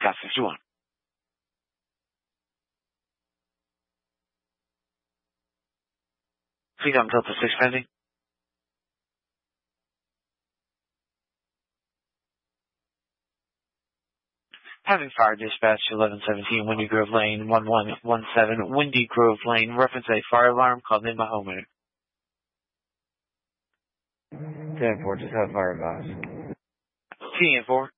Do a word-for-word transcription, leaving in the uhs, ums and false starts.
Scott sixty-one. Freedom Delta six pending. Having fire dispatch eleven seventeen, Windy Grove Lane, one one one seven, Windy Grove Lane, reference a fire alarm called in by homeowner. ten four, just have fire advice. T N four.